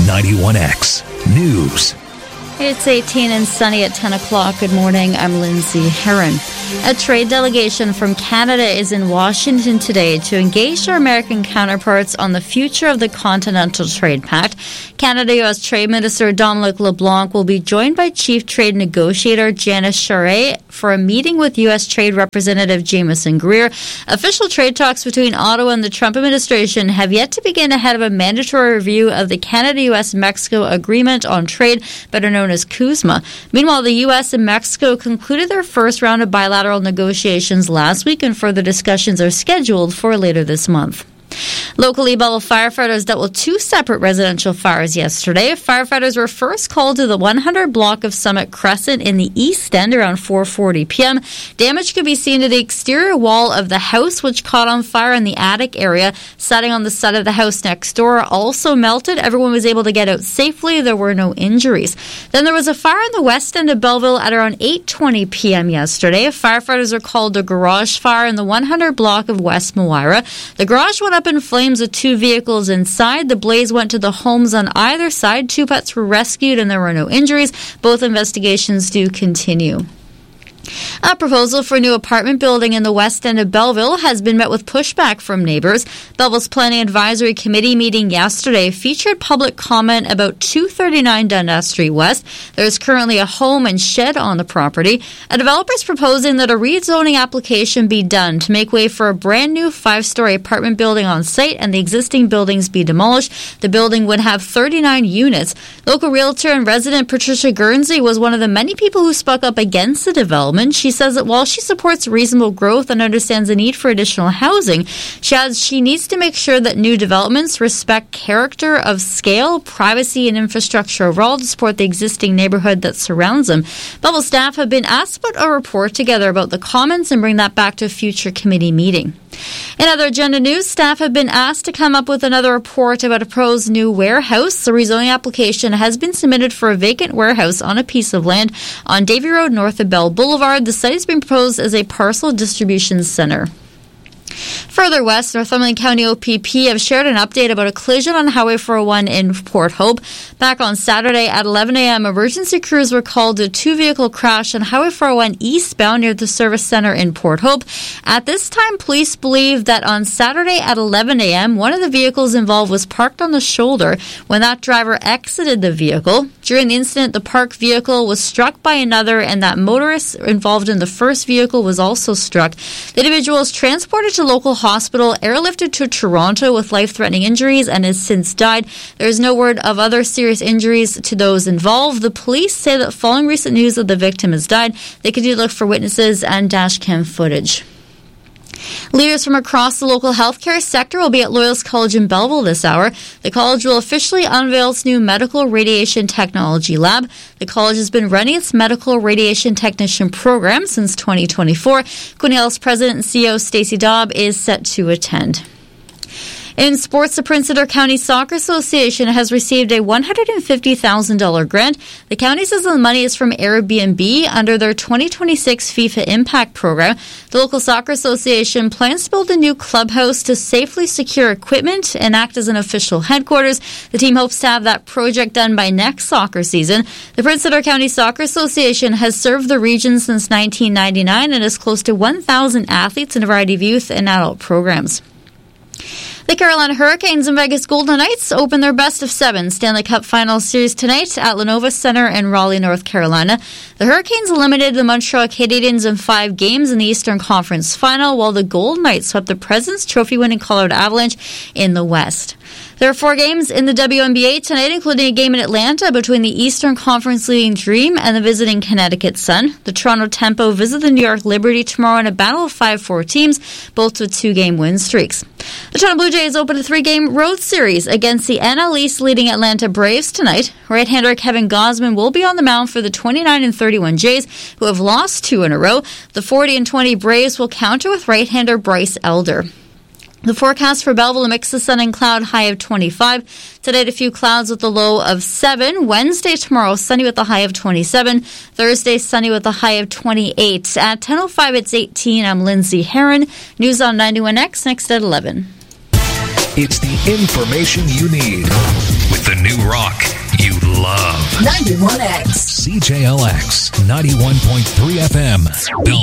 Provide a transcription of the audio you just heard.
91X News. It's 18 and sunny at 10 o'clock. Good morning. I'm Lindsay Herron. A trade delegation from Canada is in Washington today to engage their American counterparts on the future of the Continental Trade Pact. Canada-U.S. Trade Minister Dominic LeBlanc will be joined by Chief Trade Negotiator Janice Charest for a meeting with U.S. Trade Representative Jameson Greer. Official trade talks between Ottawa and the Trump administration have yet to begin ahead of a mandatory review of the Canada-U.S.-Mexico Agreement on Trade, better known as CUSMA. Meanwhile, the U.S. and Mexico concluded their first round of bilateral negotiations last week, and further discussions are scheduled for later this month. Locally, Belleville firefighters dealt with two separate residential fires yesterday. Firefighters were first called to the 100 block of Summit Crescent in the East End around 4:40 p.m. Damage could be seen to the exterior wall of the house, which caught on fire in the attic area. Siding on the side of the house next door also melted. Everyone was able to get out safely. There were no injuries. Then there was a fire in the West End of Belleville at around 8:20 p.m. yesterday. Firefighters were called to garage fire in the 100 block of West Moira. The garage went up in flames with two vehicles inside. The blaze went to the homes on either side. Two pets were rescued and there were no injuries. Both investigations do continue. A proposal for a new apartment building in the West End of Belleville has been met with pushback from neighbours. Belleville's Planning Advisory Committee meeting yesterday featured public comment about 239 Dundas Street West. There is currently a home and shed on the property. A developer is proposing that a rezoning application be done to make way for a brand new 5-story apartment building on site and the existing buildings be demolished. The building would have 39 units. Local realtor and resident Patricia Guernsey was one of the many people who spoke up against the development. She says that while she supports reasonable growth and understands the need for additional housing, she adds she needs to make sure that new developments respect character of scale, privacy, and infrastructure overall to support the existing neighborhood that surrounds them. Belleville staff have been asked to put a report together about the comments and bring that back to a future committee meeting. In other agenda news, staff have been asked to come up with another report about a proposed new warehouse. The rezoning application has been submitted for a vacant warehouse on a piece of land on Davie Road north of Bell Boulevard. The site has been proposed as a parcel distribution centre. Further west, Northumberland County OPP have shared an update about a collision on Highway 401 in Port Hope. Back on Saturday at 11 a.m., emergency crews were called to a two-vehicle crash on Highway 401 eastbound near the service center in Port Hope. At this time, police believe that on Saturday at 11 a.m., one of the vehicles involved was parked on the shoulder when that driver exited the vehicle. During the incident, the parked vehicle was struck by another, and that motorist involved in the first vehicle was also struck. The individual was transported to local hospital, airlifted to Toronto with life-threatening injuries, and has since died. There is no word of other serious injuries to those involved. The police say that following recent news that the victim has died, they continue to look for witnesses and dashcam footage. Leaders from across the local healthcare sector will be at Loyalist College in Belleville this hour. The college will officially unveil its new medical radiation technology lab. The college has been running its medical radiation technician program since 2024. Quinte Health's president and CEO Stacey Daub is set to attend. In sports, the Prince Edward County Soccer Association has received a $150,000 grant. The county says the money is from Airbnb under their 2026 FIFA Impact program. The local soccer association plans to build a new clubhouse to safely secure equipment and act as an official headquarters. The team hopes to have that project done by next soccer season. The Prince Edward County Soccer Association has served the region since 1999 and has close to 1,000 athletes in a variety of youth and adult programs. The Carolina Hurricanes and Vegas Golden Knights open their best-of-7 Stanley Cup Final Series tonight at Lenovo Center in Raleigh, North Carolina. The Hurricanes eliminated the Montreal Canadiens in 5 games in the Eastern Conference Final, while the Golden Knights swept the President's Trophy-winning Colorado Avalanche in the West. There are 4 games in the WNBA tonight, including a game in Atlanta between the Eastern Conference leading Dream and the visiting Connecticut Sun. The Toronto Tempo visit the New York Liberty tomorrow in a battle of 5-4 teams, both with 2-game win streaks. The Toronto Blue Jays open a 3-game road series against the NL East leading Atlanta Braves tonight. Right-hander Kevin Gausman will be on the mound for the 29-31 Jays, who have lost 2 in a row. The 40-20 Braves will counter with right-hander Bryce Elder. The forecast for Belleville, a mix of sun and cloud, high of 25. Tonight, a few clouds with a low of 7. Wednesday, tomorrow, sunny with a high of 27. Thursday, sunny with a high of 28. At 10:05, it's 18. I'm Lindsay Herron. News on 91X, next at 11. It's the information you need. with the new rock you love. 91X. CJLX 91.3 FM. Bill